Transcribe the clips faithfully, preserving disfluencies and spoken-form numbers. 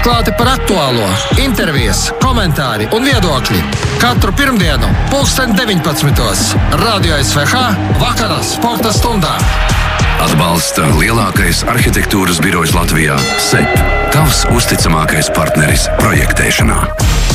Atklāti par aktuālo, intervijas, komentāri un viedokļi. Katru pirmdienu, pulksten deviņpadsmitos. Radio S V H vakarā sporta stundā. Atbalsta lielākais arhitektūras birojs Latvijā – S E P. Tavs uzticamākais partneris projektēšanā.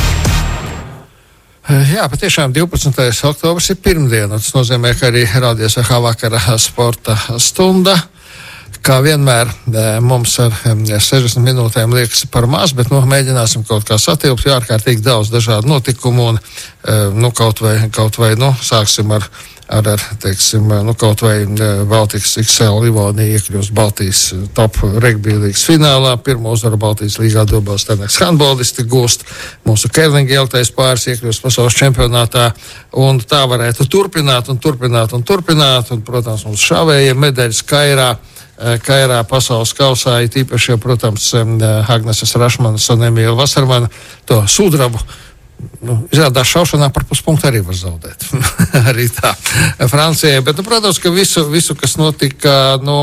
Jā, patiešām divpadsmitais oktobris ir pirmdiena. Tas nozīmē, ka arī Radio S V H vakara sporta stunda. Kā vienmēr mums ar sešdesmit minūtēm liekas par maz, bet nu, mēģināsim kaut kā satilpt, jo ārkārtīgi daudz dažādu notikumu un nu, kaut vai, kaut vai nu, sāksim ar, ar, ar teiksim, nu, kaut vai Baltikas X L Livonija iekļūst Baltijas top regbija līgas finālā. Pirmo uzvaru Baltijas līgā dobās Teneks handbolisti gūst. Mūsu kerlinga ilgtais pāris iekļūst pasaules čempionātā. Un tā varētu turpināt un turpināt un turpināt. Un, protams, mums šāvējiem medaļas Kairā. Kairā pasaules kausā, it īpaši, jau, protams, Agneses Rašmanas un Emīla Vasarmana to sudrabu. Nu, izrādās šaušanā par puspunktu arī var zaudēt. Arī tā Francijai. Bet, nu, protams, ka visu, visu kas notika, nu,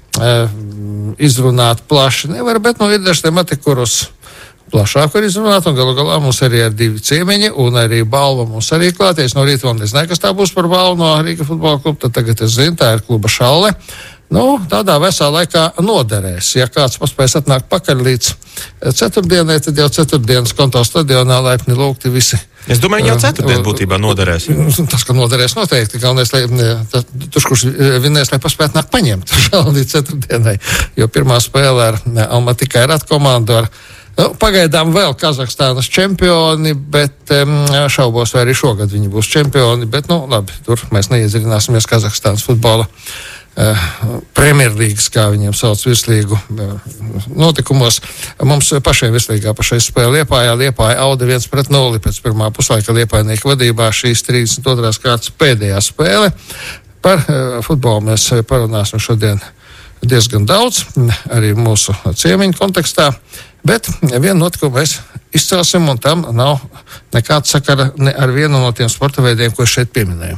izrunāt plaši nevar, bet, nu, ir daži temati, kurus plašāk var izrunāt, un galu galā mums arī ir divi ciemiņi, un arī balva mums arī klāties. No rīta vēl nezināju, kas tā būs par balvu no Rīga futbola kluba, tad tagad es zinu, tā ir kluba Šalle. Nu, tādā vesā laikā noderēs. Ja kāds paspējas atnākt pakaļ līdz ceturtdienai, tad jau ceturtdienas konto stadionā laipni lūgti visi. Es domāju, jau ceturtdien būtībā noderēs. Tas, ka noderēs noteikti. Galvenais, lai tur, kurš vinēs, lai paspētu nākt paņemt līdz ceturtdienai. Jo pirmā spēle ar Almaty Kairat komandu ar nu, pagaidām vēl Kazahstānas čempioni, bet um, šaubos, vai arī šogad viņi būs čempioni. Bet, nu, labi, tur mēs neiedziļināsimies Kazahstānas futbola uh, Premjerlīgas, kā viņiem sauc, virslīgu uh, notikumos. Mums pašiem virslīgā pašais spēle Liepājā. Liepāja Aude viens pret nulli pēc pirmā puslaika Liepājnieku vadībā. Šīs trīsdesmit otrās kārtas pēdējā spēle. Par uh, futbolu mēs parunāsim šodien diezgan daudz, arī mūsu ciemiņu kontekstā. Bet vienu notikumu mēs izcelsim, un tam nav nekāda sakara ne ar vienu no tiem sporta veidiem, ko es šeit pieminēju.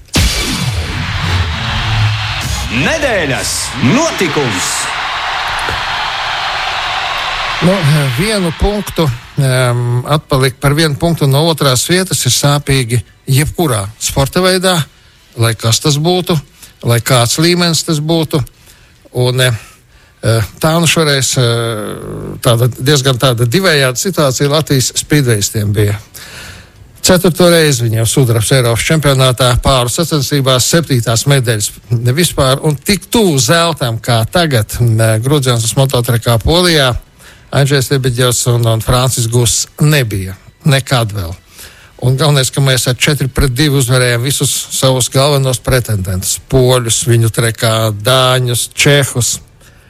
Nedēļas notikums! Nu, vienu punktu um, atpalikt par vienu punktu no otrās vietas ir sāpīgi jebkurā sporta veidā, lai kas tas būtu, lai kāds līmenis tas būtu. Un tā nu šoreiz tāda diezgan tāda divējāda situācija Latvijas spīdvejistiem bija. Ceturto reizi viņiem sudrabs Eiropas čempionātā, pāru sacensībās, septītās medaļas vispār, un tik tuvu zeltam kā tagad Grudzenes mototrekā Polijā Andžejs Lebeģevs un, un Francis Guss nebija. Nekad vēl. Un galvenais, ka mēs ar četri pret divi uzvarējām visus savus galvenos pretendentus. Poļus, viņu trekā, dāņus, čehus.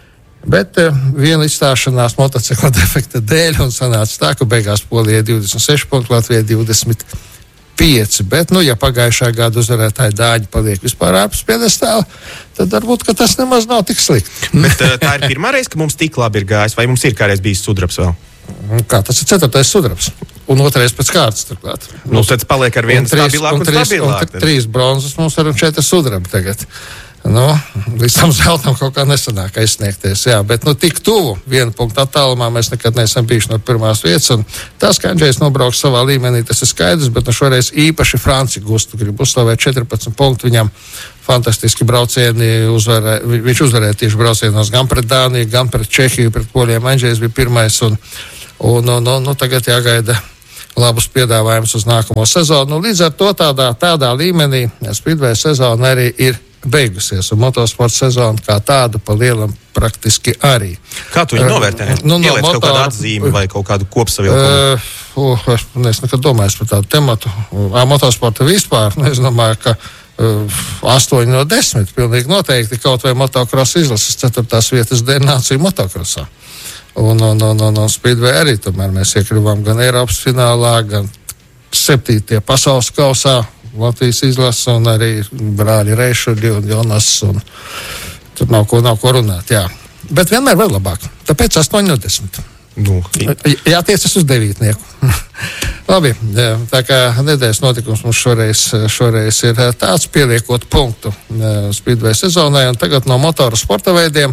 Bet uh, viena izstāšanās motocikla defekta dēļ un sanāca tā, ka beigās Polijai divdesmit seši punkti, Latvijai divdesmit pieci. Bet, nu, ja pagājušā gada uzvarētāji dāņi paliek vispār ārpus piedestāla, tad varbūt, ka tas nemaz nav tik slikti. Bet uh, tā ir pirmā reize, ka mums tik labi ir gājis, vai mums ir kādreiz bijis sudrabs vēl? Kā, tas ir ceturtais sudrabs. Un otrais pēc kārtas, turklāt. Nu, tad paliek ar vienu stabilāk un, un stabilāk. Un trīs bronzas mums ar un četri sudrabi tagad. Nu, līdz tam zeltam kaut kā nesanāk aizsniegties, jā. Bet, nu, tik tuvu vienu punktu attālumā mēs nekad neesam bijuši no pirmās vietas. Un tas, ka Andžejs nobrauks savā līmenī, tas ir skaidrs, bet nu šoreiz īpaši Franci Gustu grib uzslavēt četrpadsmit punktu. Viņam fantastiski braucieni uzvarē, viņš uzvarēja tieši braucienos gan pret Dāniju, gan pret Čehiju, pret Poļiem. Andžejs bija pirmais un, un, un, un, un tagad jāgaida labus piedāvājumus uz nākamo sezonu. Nu, līdz ar to tādā, tādā līmenī spīdveja sezona arī ir beigusies, un motosporta sezona kā tāda pa lielam praktiski arī. Kā tu viņu novērtē? Nu, no Ieliec motor... kaut kādu atzīmi vai kaut kādu kopsavilkumu? Uh, uh, es nekad domāju par tādu tematu. Uh, motosporta vispār, es domāju, ka uh, astoņi no desmit pilnīgi noteikti kaut vai motokrosa izlases ceturtās vietas dēļ nāciju motokrosā. Un, un, un, un, un Speedway arī tomēr mēs iekļuvām gan Eiropas finālā, gan septītie pasaules kausā Latvijas izlase un arī brāļi Reišuļi un Jonas. Un tur nav ko, nav ko runāt, jā. Bet vienmēr vēl labāk. Tāpēc astoņi no desmit. Nu, jātiecas uz devītnieku. Labi, tā kā nedēļas notikums mums šoreiz, šoreiz ir tāds, pieliekot punktu Speedway sezonai, un tagad no motoru sporta veidiem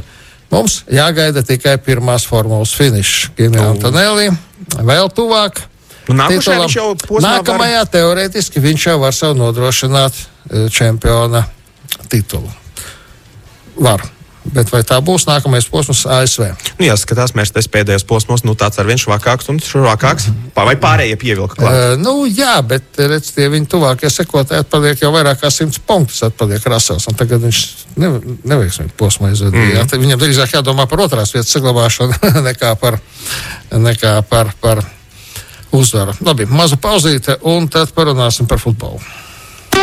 Mums jāgaida tikai pirmās formulas finišs. Kimi Antonelli vēl tuvāk. Nu, nākošajā viņš jau posmā Nākamajā var... teorētiski viņš jau var sev nodrošināt čempiona titulu. Var. Bet vai tā būs nākamais posms A S V? Nu, jāskatās, Mercedes pēdējos posmos, nu tāds ar vien švakāks un švakāks. Vai pārējie pievilka klāt? Uh, nu, jā, bet, redz, tie viņi tuvākie sekotāji atpaliek jau vairāk kā simts punktus atpaliek Rasels. Un tagad viņš ne, neveiksmīgi posmā izvedīja. Mm. Viņam drīzāk jādomā par otrās vietas saglabāšanu nekā par, nekā par, par uzvaru. Labi, mazu pauzīte un tad parunāsim par futbolu.